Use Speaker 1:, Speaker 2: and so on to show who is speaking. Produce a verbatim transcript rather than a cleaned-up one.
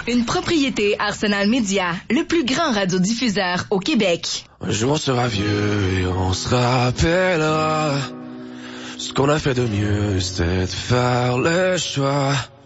Speaker 1: Une propriété Arsenal Média, le plus grand radiodiffuseur au Québec.
Speaker 2: Un jour on sera vieux et on se rappellera. Ce qu'on a fait de mieux, c'était de faire le choix